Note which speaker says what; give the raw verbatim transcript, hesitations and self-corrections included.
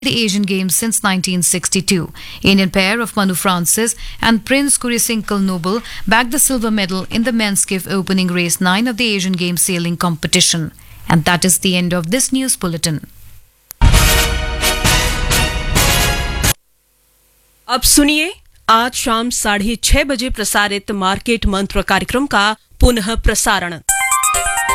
Speaker 1: the Asian Games since nineteen sixty-two. Indian pair of Manu Francis and Prince Kurisinkel Noble bagged the silver medal in the men's skiff opening race nine of the Asian Games sailing competition. And that is the end of this news bulletin.
Speaker 2: अब सुनिए आज शाम साढ़े छह बजे प्रसारित market मंत्र कार्यक्रम का पुनः प्रसारण।